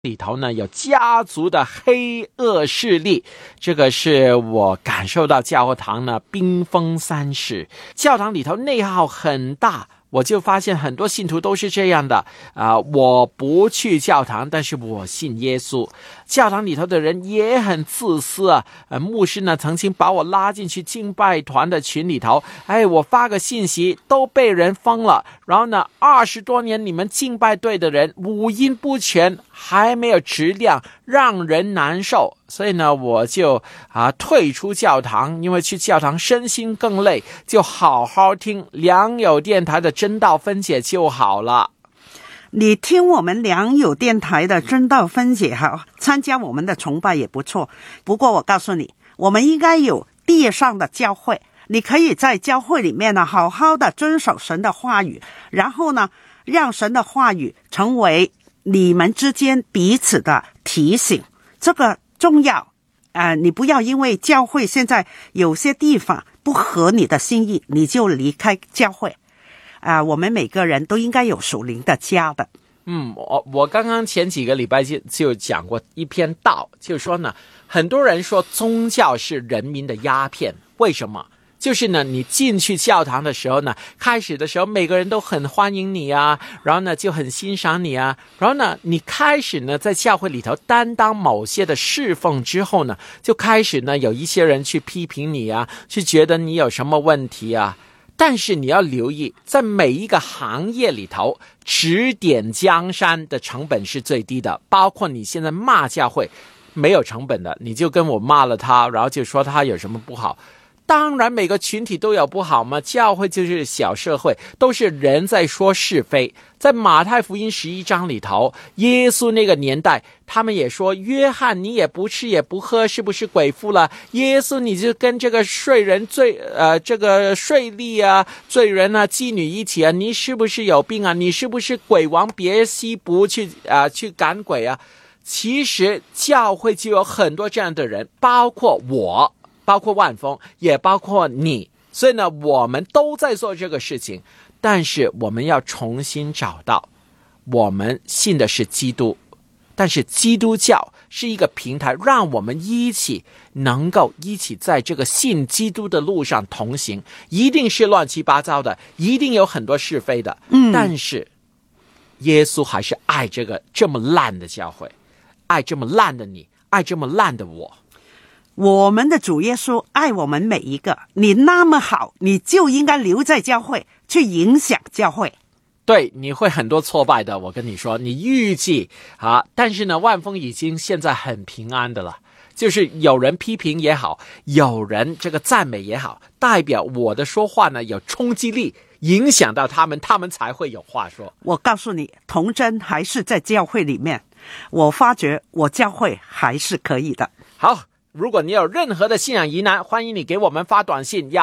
里头呢有家族的黑恶势力，这个是我感受到教堂呢冰封三世，教堂里头内耗很大。我就发现很多信徒都是这样的我不去教堂，但是我信耶稣。教堂里头的人也很自私牧师呢曾经把我拉进去敬拜团的群里头，我发个信息都被人封了，然后呢20多年你们敬拜队的人五音不全，还没有质量，让人难受。所以呢我就退出教堂，因为去教堂身心更累，就好好听良友电台的真道分解就好了。 你听我们良友电台的真道分解好，参加我们的崇拜也不错。不过我告诉你，我们应该有地上的教会，你可以在教会里面呢好好的遵守神的话语，然后呢让神的话语成为你们之间彼此的提醒，这个重要你不要因为教会现在有些地方不合你的心意，你就离开教会我们每个人都应该有属灵的家的。 我刚刚前几个礼拜就讲过一篇道，就是说呢，很多人说宗教是人民的鸦片，为什么？就是呢，你进去教堂的时候呢，开始的时候每个人都很欢迎你然后呢就很欣赏你然后呢你开始呢在教会里头担当某些的侍奉之后呢，就开始呢有一些人去批评你去觉得你有什么问题但是你要留意，在每一个行业里头，指点江山的成本是最低的，包括你现在骂教会没有成本的，你就跟我骂了他，然后就说他有什么不好。当然每个群体都有不好嘛，教会就是小社会，都是人在说是非。在马太福音11章里头，耶稣那个年代他们也说，约翰你也不吃也不喝，是不是鬼附了？耶稣你就跟这个税人这个税吏罪人妓女一起你是不是有病你是不是鬼王别西卜去赶鬼其实教会就有很多这样的人，包括我，包括万峰，也包括你。所以呢我们都在做这个事情，但是我们要重新找到我们信的是基督，但是基督教是一个平台，让我们能够一起在这个信基督的路上同行。一定是乱七八糟的，一定有很多是非的但是耶稣还是爱这么烂的教会，爱这么烂的你，爱这么烂的我。 我们的主耶稣爱我们每一个，你那么好，你就应该留在教会，去影响教会。 对，你会很多挫败的，我跟你说，你预计但是呢万峰已经现在很平安的了，就是有人批评也好，有人这个赞美也好，代表我的说话呢有冲击力，影响到他们才会有话说。 我告诉你，童真还是在教会里面，我发觉我教会还是可以的。 好，如果你有任何的信仰疑难，欢迎你给我们发短信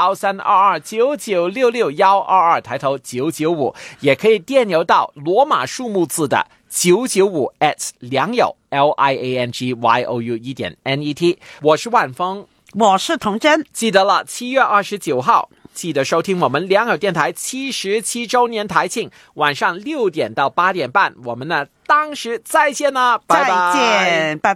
13229966，122抬头995，也可以电邮到罗马数目字的995 良友 LIANGYOU1.net。 我是万峰， 我是童真。 记得了7月29号记得收听我们良友电台77周年台庆，晚上6点到8点半，我们呢当时再见了，拜拜， 再见，拜拜。